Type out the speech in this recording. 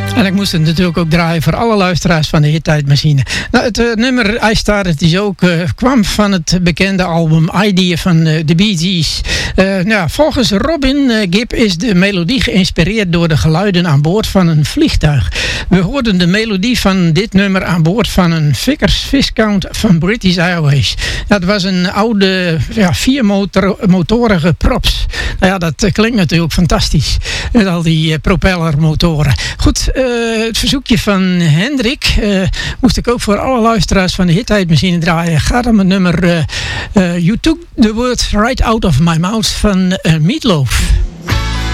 En ik moest het natuurlijk ook draaien voor alle luisteraars van de Hittijdmachine. Nou, het nummer I Started is ook, kwam van het bekende album Idea van de Bee Gees. Volgens Robin Gibb is de melodie geïnspireerd door de geluiden aan boord van een vliegtuig. We hoorden de melodie van dit nummer aan boord van een Vickers Viscount van British Airways. Dat was een oude 4-motorige props. Nou ja, dat klinkt natuurlijk fantastisch. Met al die propellermotoren. Goed, het verzoekje van Hendrik moest ik ook voor alle luisteraars van de Hittijdmachine draaien. Gaat om het nummer You Took the Words Right Out of My Mouth van Meatloaf.